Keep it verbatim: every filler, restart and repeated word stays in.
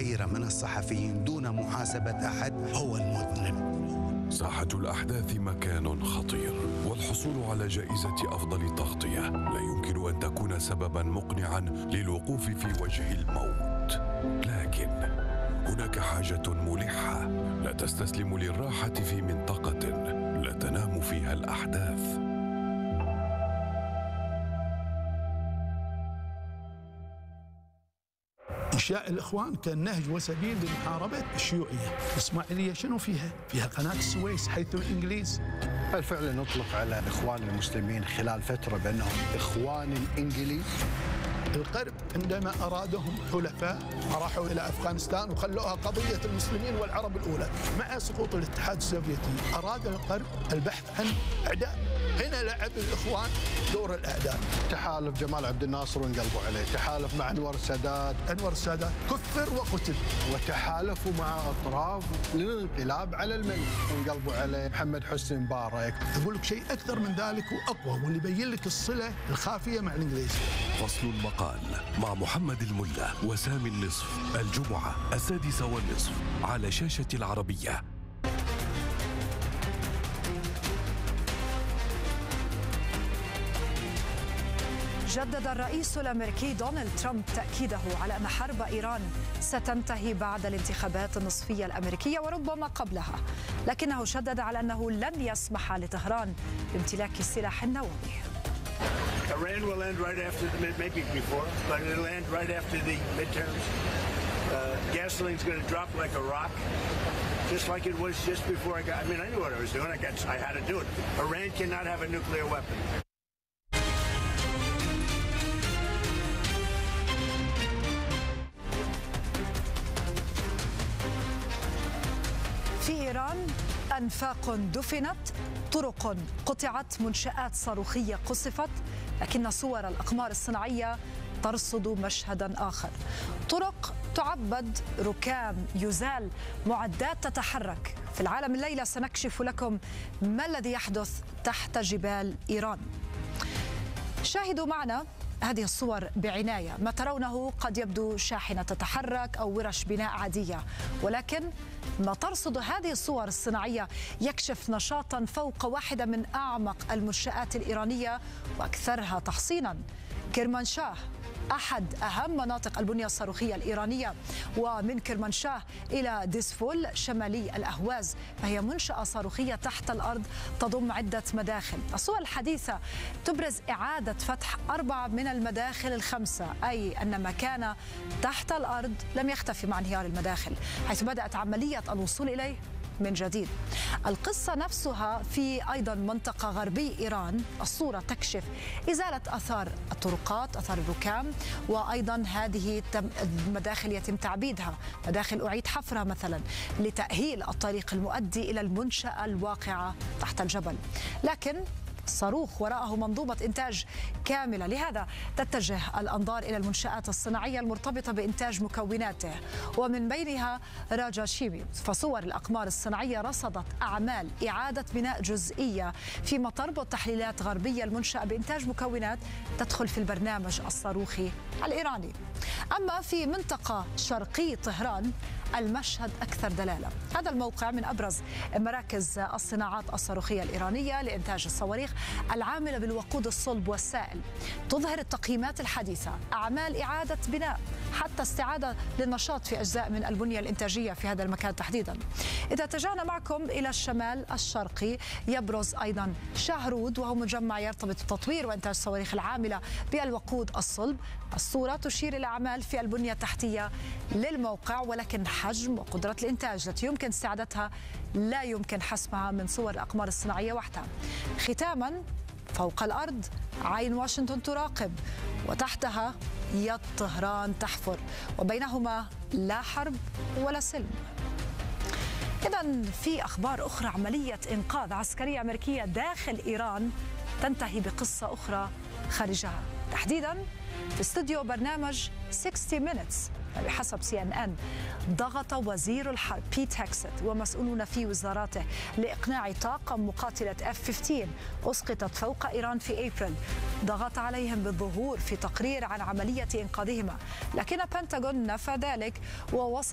غير من الصحفيين دون محاسبة أحد هو المذنب. ساحة الأحداث مكان خطير، والحصول على جائزة أفضل تغطية لا يمكن أن تكون سببا مقنعا للوقوف في وجه الموت. لكن هناك حاجة ملحة: لا تستسلم للراحة في منطقة لا تنام فيها الأحداث. إنشاء الإخوان كان نهج وسبيل لمحاربة الشيوعية. الإسماعيلية شنو فيها؟ فيها قناة السويس حيث الإنجليز. هل فعلا نطلق على إخوان المسلمين خلال فترة بأنهم إخوان الإنجليز؟ الغرب عندما أرادهم حلفاء راحوا إلى أفغانستان وخلوها قضية المسلمين والعرب الأولى. مع سقوط الاتحاد السوفيتي أراد الغرب البحث عن أعداء، هنا لعب الإخوان دور الأعداء. تحالف جمال عبد الناصر وانقلبوا عليه، تحالف مع أنور السادات أنور السادات كفر وقتل، وتحالفوا مع أطراف للانقلاب على الملك وانقلبوا عليه، محمد حسني مبارك. أقول لك شيء أكثر من ذلك وأقوى، واللي يبين لك الصلة الخافية مع الإنجليز. فصل المقال مع محمد الملا وسامي النصف، الجمعة السادسة والنصف على شاشة العربية. جدد الرئيس الأمريكي دونالد ترامب تأكيده على أن حرب إيران ستنتهي بعد الانتخابات النصفية الأمريكية وربما قبلها، لكنه شدد على أنه لن يسمح لطهران بامتلاك السلاح النووي. Iran will end right after the mid, maybe before, but it'll end right after the midterms. Uh, gasoline's going to drop like a rock, just like it was just before I got. I mean, I knew what I was doing. I got. I had to do it. Iran cannot have a nuclear weapon. في إيران أنفاق دفنت، طرق قطعت، منشآت صاروخية قصفت، لكن صور الأقمار الصناعية ترصد مشهدا آخر. طرق تعبد، ركام يزال، معدات تتحرك. في العالم الليلة سنكشف لكم ما الذي يحدث تحت جبال إيران. شاهدوا معنا هذه الصور بعناية. ما ترونه قد يبدو شاحنة تتحرك أو ورش بناء عادية، ولكن ما ترصد هذه الصور الصناعية يكشف نشاطا فوق واحدة من أعمق المنشآت الإيرانية وأكثرها تحصينا. كرمانشاه أحد أهم مناطق البنية الصاروخية الإيرانية، ومن كرمانشاه إلى ديسفول شمالي الأهواز فهي منشأة صاروخية تحت الأرض تضم عدة مداخل. الصور الحديثة تبرز إعادة فتح أربعة من المداخل الخمسة، أي أن ما كان تحت الأرض لم يختفي مع انهيار المداخل، حيث بدأت عملية الوصول إليه من جديد. القصة نفسها في أيضا منطقة غربي إيران. الصورة تكشف إزالة أثار الطرقات، أثار الركام، وأيضا هذه المداخل يتم تعبيدها، مداخل أعيد حفرها مثلا لتأهيل الطريق المؤدي إلى المنشأة الواقعة تحت الجبل. لكن الصاروخ وراءه منظومة إنتاج كاملة، لهذا تتجه الأنظار إلى المنشآت الصناعية المرتبطة بإنتاج مكوناته، ومن بينها راجا شيمي. فصور الأقمار الصناعية رصدت أعمال إعادة بناء جزئية فيما تربط تحليلات غربية المنشأة بإنتاج مكونات تدخل في البرنامج الصاروخي الإيراني. أما في منطقة شرقي طهران المشهد أكثر دلالة. هذا الموقع من أبرز مراكز الصناعات الصاروخية الإيرانية لإنتاج الصواريخ العاملة بالوقود الصلب والسائل. تظهر التقييمات الحديثة أعمال إعادة بناء حتى استعادة للنشاط في أجزاء من البنية الإنتاجية في هذا المكان تحديدا. إذا اتجهنا معكم إلى الشمال الشرقي يبرز أيضا شهرود، وهو مجمع يرتبط بتطوير وإنتاج الصواريخ العاملة بالوقود الصلب. الصورة تشير إلى أعمال في البنية التحتية للموقع، ولكن حجم وقدرة الإنتاج التي يمكن استعادتها لا يمكن حسمها من صور الأقمار الصناعية وحدها. ختاما، فوق الأرض عين واشنطن تراقب، وتحتها يد طهران تحفر، وبينهما لا حرب ولا سلم. إذن في أخبار أخرى، عملية إنقاذ عسكرية أمريكية داخل إيران تنتهي بقصة أخرى خارجها، تحديدا في استوديو برنامج ستين مينتس. بحسب سي إن إن ضغط وزير الحرب بيت هيكست ومسؤولون في وزاراته لإقناع طاقم مقاتلة إف خمسة عشر أسقطت فوق إيران في أبريل، ضغط عليهم بالظهور في تقرير عن عملية إنقاذهما، لكن بنتاغون نفى ذلك ووصف